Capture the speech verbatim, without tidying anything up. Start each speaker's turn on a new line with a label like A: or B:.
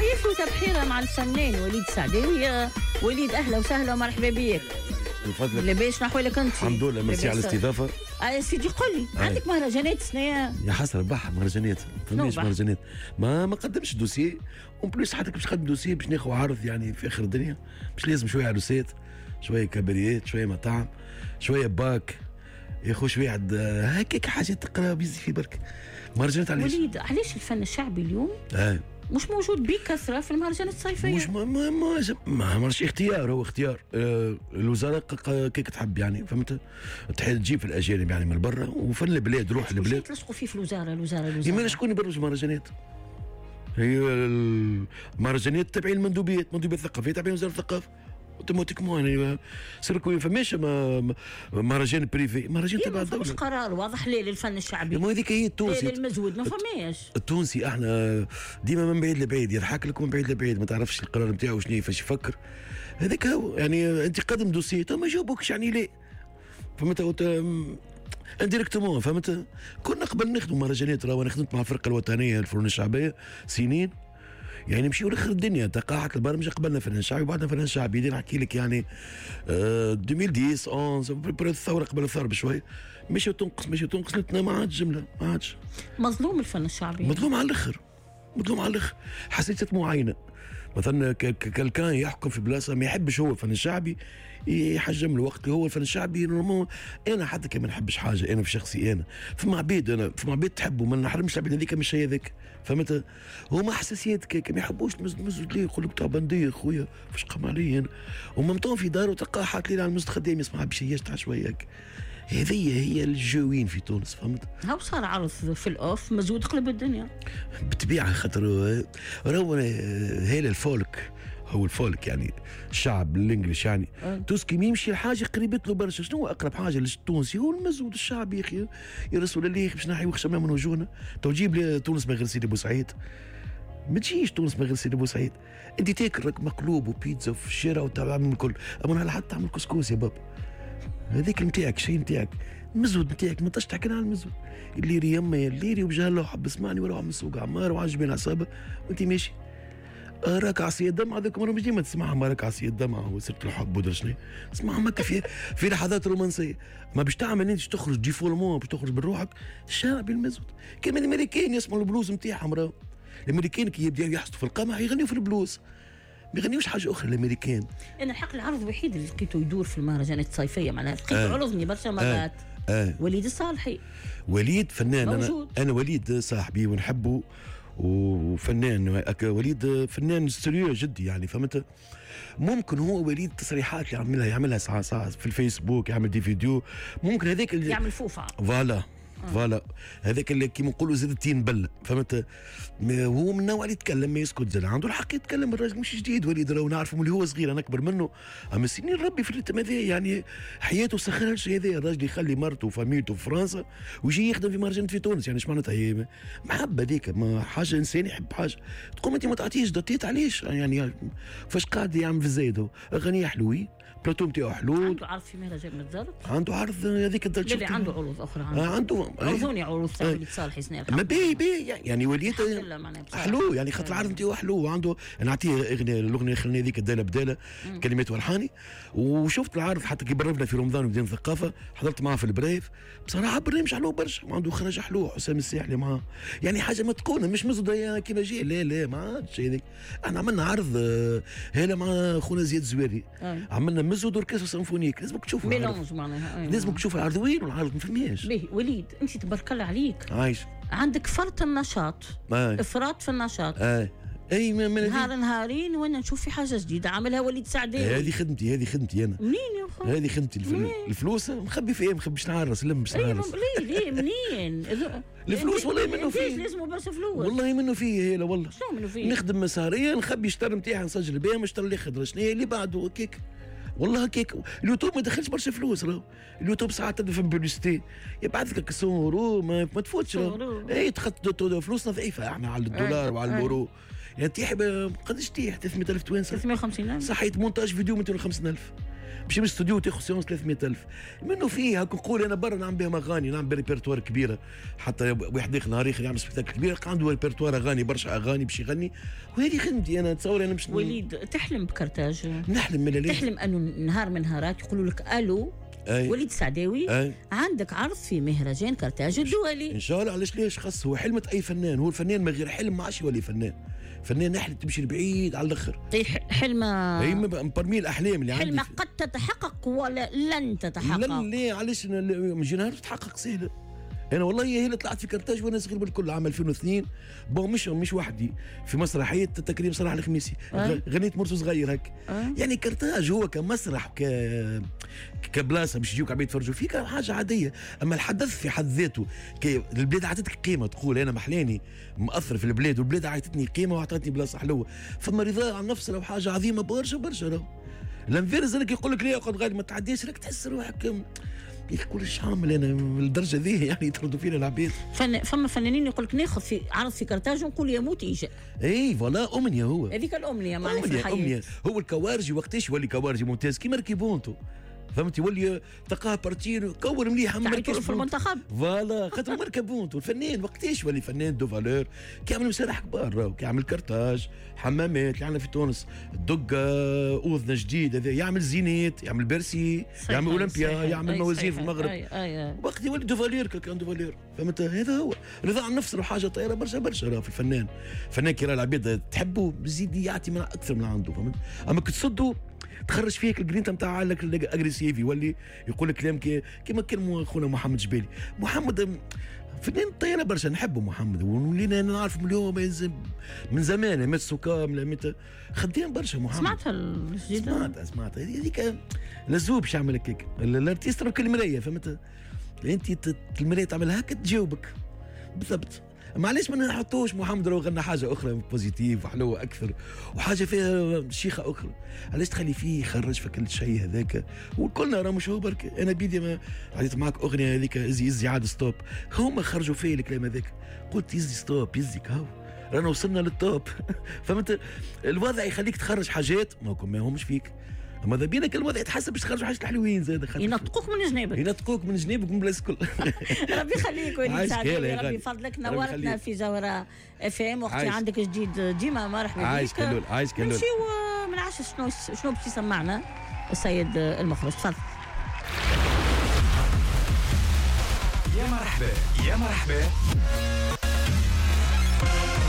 A: كيف وتبحيرة مع الفنان وليد سعداوي. وليد أهلا وسهلا ومرحبا بك.
B: من فضلك.
A: لاباس نحوالك أنت؟
B: الحمد لله، ميرسي على الاستضافة.
A: آه سيدي قل لي، عندك مهرجانات سنة؟
B: يا حسرة بح مهرجانات، فماش مهرجانات. ما ما قدمش دوسي، ومن بليس حتى باش نقدم دوسي باش ناخذ عرض يعني في آخر الدنيا، مش لازم شوية عروسات، شوية كباريات، شوية مطاعم، شوية باك، يا خو شوية عند هكاك حاجات تقرا بيزي في برك. مهرجانات علاش؟
A: وليد علاش الفن الشعبي اليوم؟
B: اه
A: مش موجود بكثرة في المهرجانات الصيفية؟
B: مش ما ما ما, ما مارش اختيار، هو اختيار آه الوزارة كيك تحب يعني، فهمت؟ تحب تجيب في الأجانب يعني من برا، وفن البلاد روح البلاد
A: تلصقوا فيه في الوزارة الوزارة الوزارة
B: يمين شكون يبرز المهرجانات؟ هي المهرجانات تبعين المندوبيات، مندوبيات الثقافية تبعين وزارة الثقافة اوتوماتيكمون يعني سيركو فماش مهرجان بريفي، مهرجان تبع الدولة.
A: مش قرار واضح ليه للفن الشعبي؟
B: ما هذيك هي التونسي
A: للمزود ما فماش.
B: التونسي احنا ديما من بعيد لبعيد، يضحك لك من بعيد لبعيد، ما تعرفش القرار نتاعو شنو فاش يفكر. هذاك هو يعني انت قدم دوسي ما جاوبوكش يعني ليه، فهمت؟ انديريكتومون فهمت؟ كنا قبل نخدم مهرجانات، راهو خدمت مع الفرقه الوطنيه الفنون الشعبيه سنين يعني، نمشيو لاخر الدنيا تقاعدت البرمجه، قبلنا فنان شعبي وبعدنا فنان شعبي. دي نحكي لك يعني آه ألفين وعشرة أحد عشر الثوره قبل الثوره بشوي، مشيو تنقص مشيو تنقص لتنا ما عادش جمله، ما عادش.
A: مظلوم الفن الشعبي،
B: مظلوم على الاخر، مظلوم على الاخر. حساسيات معينه مثلا كالكان يحكم في بلاصه ما يحبش هو الفن الشعبي يحجم الوقت اللي هو الفن الشعبي. انا حتى كي ما نحبش حاجه انا في شخصي انا، فما عبيد انا فما عبيد تحبوا ما نحرمش العبيد هذيك مش هي ذاك، فهمت؟ هما حساسيات كي ما يحبوش المزود ليه، يقول لك تاع بنديه خويا فاش قام علي انا، وممطون في داره تلقاه حاط لي على المزود خدام يسمع بشياش تاع شويه. هذه هي الجوين في تونس، فهمت؟
A: هاو صار عرض في الاوف مزود قلب الدنيا
B: بالطبيعه، خاطر راهو هيل الفولك، هو الفولك يعني الشعب الانجليش يعني أه. توسكي يمشي الحاجه قريبت له برشا. شنو اقرب حاجه للتونسي؟ هو المزود الشعبي يا اخي، يا رسول الله باش نحي وخشمنا من وجوهنا. تو جيب لي تونس ما غير سيدي بوسعيد، ما تجيش تونس ما غير سيدي بوسعيد. انت تاكل مقلوب وبيتزا في الشارع وتعمل من الكل، اما هلا حتى تعمل كسكوس يا بابا، هذيك نتاعك شيء نتاعك، المزود نتاعك ما تحكي على المزود. الليري يما يا الليري وبجهله وحب اسمعني وروح من السوق عمار وعجبني العصابه وانت ماشي راك عصية دمعة. هذوك مرة مش ديما تسمعها، ما راك عصية دمعة وسرت الحب ودر شنو، اسمعها مكة في في لحظات رومانسية. ما باش تعمل انت تخرج دي فولمون باش تخرج بروحك الشعب المزود. كما الامريكان يسمعوا البلوز نتاعهم، راهو الامريكان كي يبداو يحصلوا في القمع يغنيوا في البلوز، ما يغنيوش حاجه اخرى الامريكان.
A: انا الحق العرض الوحيد اللي لقيته يدور في المهرجانات الصيفيه معناها لقيته آه. عرضني برشا مرات آه. آه. وليد الصالحي.
B: وليد فنان موجود. انا انا وليد صاحبي ونحبه وفنان، وليد فنان سيريو جدي يعني، فهمت؟ ممكن هو وليد تصريحات اللي يعملها يعملها ساعة ساعة في الفيسبوك، يعمل دي فيديو، ممكن هذاك اللي
A: يعمل فوفا
B: فوالا فوالا هذاك اللي كيما نقولوا زاد التين بله، فهمت؟ هو من النوع اللي يتكلم ما يسكت، زاد عنده الحق يتكلم. الراجل مش جديد وليد، راهو نعرفه من اللي هو صغير، انا اكبر منه اما سنين ربي في الريتم هذا يعني، حياته سخرها الشيء هذا. الراجل يخلي مرته وفاميلته في فرنسا ويجي يخدم في مهرجانات في تونس، يعني ايش معناتها؟ هي محبه ذيك، ما حاجه انسان يحب حاجه تقوم انت ما تعطيش دوتيت علاش يعني؟ فاش قاعد يعمل في الزايد اغنيه حلوين، بلاتو نتاعو حلو،
A: عنده عرض في مهرجان متزرط،
B: عنده عرض هذيك الدرجه،
A: لا عنده عروض اخرى، عنده,
B: آه عنده
A: عرضوني عروض تاع وليد صالحي سنين
B: ما بي بي يعني وليد حلو يعني، خاطر العرض نتاعو حلو، وعنده نعطيه اغنيه الاغنيه الاخرانيه هذيك الداله بداله كلمات والحاني. وشفت العرض حتى كي برفنا في رمضان وبدينا الثقافه، حضرت معاه في البرايف، بصراحه برنامج حلو برشا، وعنده خرج حلو حسام الساحلي معاه، يعني حاجه ما تكون مش مزود كيما جاي، لا لا ما عادش هذيك. احنا عملنا عرض هنا مع خونا زياد الزواري، عملنا مزود اوركسترا سيمفونيك، لازمك تشوفوا
A: ميلونج معناها،
B: لازمك تشوف العرض وين، والعرض ما فهماش.
A: باهي وليد انت تبارك الله عليك،
B: عايش
A: عندك فرط النشاط،
B: آه.
A: افراط في النشاط،
B: آه. اي ما
A: نهار نهارين وانا نشوف في حاجه جديده عاملها وليد سعداوي.
B: هذه خدمتي هذه خدمتي انا.
A: منين يا اخي؟
B: هذه خدمتي الفلوس مخبي في ايه، مخبي باش نعرس لم باش نعرس.
A: ليه ليه منين؟
B: الفلوس والله منه فيه،
A: لازم برشا فلوس
B: والله منه فيه هي، لا والله
A: شنو منه فيه؟
B: نخدم مساريه نخبي الشطر نتاعي نسجل بها، مش اللي خضره شنو هي اللي بعده هكاك. والله هكاك اليوتيوب ما دخلش برشا فلوس، راهو اليوتيوب ساعات تبدا في ببليستي يبعث لك مية يورو ما, ما تفوتش، اي تخطط فلوسنا ضعيفه احنا على الدولار وعلى اليورو. يعني تيح قداش تيح ثلاثمية ألف توانسه،
A: ثلاثمية وخمسين ألف
B: صحيت مونتاج فيديو مئتين وخمسين ألف، باش من استوديو تاخذ سيونس ثلاثمية ألف منه فيه هاك نقول انا برا نعمل بهم اغاني نعمل ريبرتوار كبيره حتى واحد اخر نهار اخر يعمل سبيكتاكل كبير عنده ريبرتوار اغاني برشا اغاني باش يغني وهذه خدمتي انا نتصور انا مش
A: وليد تحلم بكرتاج
B: نحلم من الليل
A: تحلم انه نهار من نهارات يقولوا لك الو أي. وليد السعداوي أي. عندك عرض في مهرجان كرتاج الدولي
B: ان شاء الله. علاش ليش خاص هو حلمة اي فنان هو الفنان من غير حلم ما عادش يولي فنان فنان نحلم تمشي لبعيد على الاخر
A: حلمه
B: هي برمي الاحلام اللي
A: حلمه قد تتحقق ولا لن تتحقق
B: لن ليه علاش من نهار تتحقق سهله انا والله هي اللي طلعت في كرتاج وانا صغير بالكل عام ألفين واثنين بون مش مش وحدي في مسرحيه تكريم صلاح الخميسي أه؟ غنيت مرسو صغير هك أه؟ يعني كرتاج هو كمسرح ك كبلاصه باش يجيوك عباد يتفرجوا فيه كان حاجه عاديه اما الحدث في حد ذاته كي البلاد عطتك قيمه تقول انا محلاني مأثر في البلاد والبلاد عطتني قيمه وعطتني بلاصه حلوه فما رضا عن نفس لو حاجه عظيمه برشا برشا لو لانفيرز انك يقول لك ليه اقعد غير ما تعديش لك تحس روحك يقول ايش عامل انا للدرجه ذي يعني يطردوا فينا العباد
A: فن فما فنانين يقول لك ناخذ في عرض في كرتاج ونقول يموت يجي
B: اي فوالا امنيه هو
A: هذيك الامنيه معناها في الحياه
B: أمنية. هو الكوارجي وقتاش يولي كوارجي ممتاز كيما ركيبونتو فهمت يولي تلقاه بارتير كور مليح
A: مركب في المنتخب
B: فوالا خاطر مركبونتو الفنان وقتاش ولي فنان دو فالور كيعمل مسارح كبار راهو كيعمل كرتاج حمامات اللي عندنا في تونس الدقه اذن جديد هذا يعمل زينات يعمل بيرسي يعمل اولمبيا يعمل موازين في المغرب
A: أي أي أي.
B: وقت يولي دو فالور كان دو فالور فهمت هذا هو رضا عن نفسه حاجه طايره برشا برشا راهو في الفنان فنان كي راه العباد تحبه بزيد يعطي من اكثر من عنده فهمت اما كي تصدوا تخرج فيك الجرينتا نتاع لك الاجريسيف يولي يقول لك كلام كي كيما كلمه خونا محمد جبالي محمد فنان طياره برشا نحبه محمد ولينا نعرف مليون من زمان مات سوكا متى خدام برشا محمد
A: سمعتها الجديده
B: سمعتها سمعتها هذيك لزوب باش يعمل هكاك الارتيست راه كالمرايه فهمت انت المرايه تعمل هكا تجاوبك بالضبط معليش ما نحطوش محمد راه غنى حاجه اخرى بوزيتيف وحلوه اكثر وحاجه فيها شيخه اخرى علاش تخلي فيه يخرج في كل شيء هذاك وكلنا راه مش هو برك انا بيدي ما عيطت معك اغنيه هذيك ازي ازي عاد ستوب هما خرجوا فيه الكلام هذاك قلت يزي ستوب يزيك هاو رانا وصلنا للتوب فهمت الوضع يخليك تخرج حاجات ما همش فيك اما اذا بينك الوضع يتحسب باش تخرجوا حاجه حلوين زاد
A: ينطقوك من جنابك
B: ينطقوك من جنابك من بلاصه الكل
A: ربي يخليك وليد سعداوي ربي يفضلك نورتنا في جوهرة اف ام وقتي عندك جديد ديما مرحبا بك
B: عايش كلول عايش كلول
A: نمشيو من عشر شنو شنو باش يسمعنا السيد المخرج تفضل
C: يا مرحبا يا مرحبا